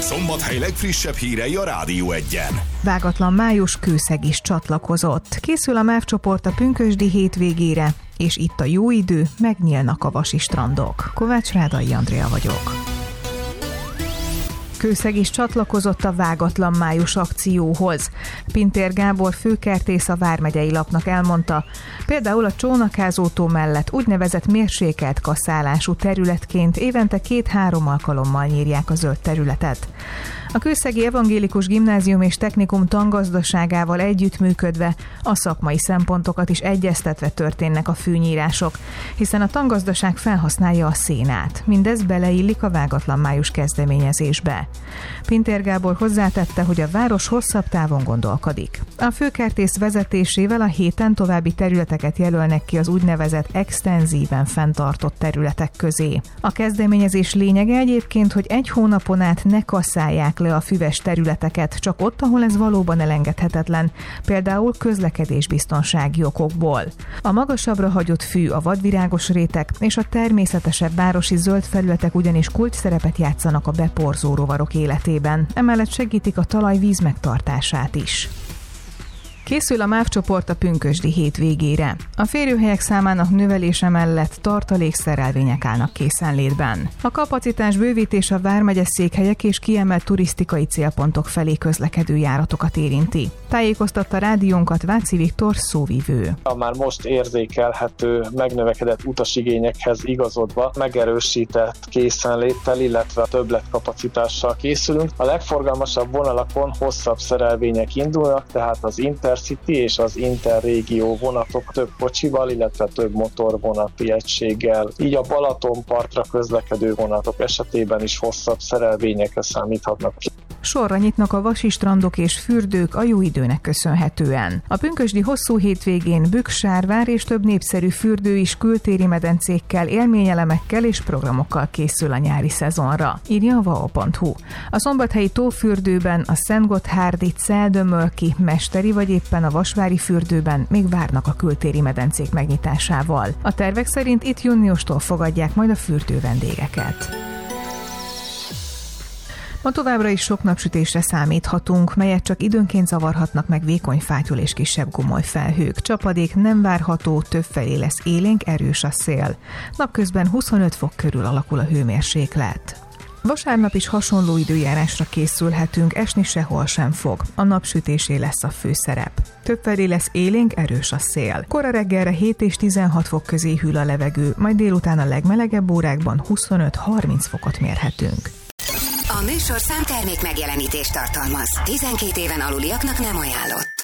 Szombathely legfrissebb hírei a Rádió 1-en. Vágatlan május, Kőszeg is csatlakozott. Készül a MÁV csoport a pünkösdi hétvégére, és itt a jó idő, megnyílnak a vasi strandok. Kovács Rádai Andrea vagyok. Kőszeg is csatlakozott a Vágatlan május akcióhoz. Pintér Gábor főkertész a Vármegyei Lapnak elmondta, például a Csónakázótó mellett úgynevezett mérsékelt kaszálású területként évente 2-3 alkalommal nyírják a zöld területet. A Kőszegi Evangélikus Gimnázium és Technikum tangazdaságával együttműködve a szakmai szempontokat is egyeztetve történnek a fűnyírások, hiszen a tangazdaság felhasználja a szénát. Mindez beleillik a Vágatlan május kezdeményezésbe. Pintér Gábor hozzátette, hogy a város hosszabb távon gondolkodik. A főkertész vezetésével a héten további területeket jelölnek ki az úgynevezett extenzíven fenntartott területek közé. A kezdeményezés lényege egyébként, hogy 1 hónapon át ne kasszálják le a füves területeket, csak ott, ahol ez valóban elengedhetetlen, például közlekedésbiztonsági okokból. A magasabbra hagyott fű, a vadvirágos rétek és a természetesebb városi zöld felületek ugyanis kulcsszerepet játszanak a beporzó rovarok életében, emellett segítik a talajvíz megtartását is. Készül a MÁV csoport a pünkösdi hétvégére. A férőhelyek számának növelése mellett tartalékszerelvények állnak készenlétben. A kapacitás bővítés a vármegye székhelyek és kiemelt turisztikai célpontok felé közlekedő járatokat érinti. Tájékoztatta rádiónkat Váci Viktor szóvivő. A már most érzékelhető megnövekedett utasigényekhez igazodva megerősített készenléttel, illetve többletkapacitással készülünk. A legforgalmasabb vonalakon hosszabb szerelvények indulnak, tehát az Intercity és az Interrégió vonatok több kocsival, illetve több motorvonati egységgel. Így a Balatonpartra közlekedő vonatok esetében is hosszabb szerelvényekre számíthatnak. Sorra nyitnak a vasi strandok és fürdők a jó időnek köszönhetően. A pünkösdi hosszú hétvégén Bükk-Sárvár és több népszerű fürdő is kültéri medencékkel, élményelemekkel és programokkal készül a nyári szezonra, írja a vao.hu. A szombathelyi tófürdőben, a Szentgotthárdi, Celdömölki, Mesteri vagy éppen a Vasvári fürdőben még várnak a kültéri medencék megnyitásával. A tervek szerint itt júniustól fogadják majd a fürdő vendégeket. Ma továbbra is sok napsütésre számíthatunk, melyet csak időnként zavarhatnak meg vékony fátyol és kisebb gomoly felhők. Csapadék nem várható, többfelé lesz élénk, erős a szél. Napközben 25 fok körül alakul a hőmérséklet. Vasárnap is hasonló időjárásra készülhetünk, esni sehol sem fog. A napsütésé lesz a főszerep. Többfelé lesz élénk, erős a szél. Kora reggelre 7 és 16 fok közé hűl a levegő, majd délután a legmelegebb órákban 25-30 fokot mérhetünk. A műsorszám termék megjelenítést tartalmaz. 12 éven aluliaknak nem ajánlott.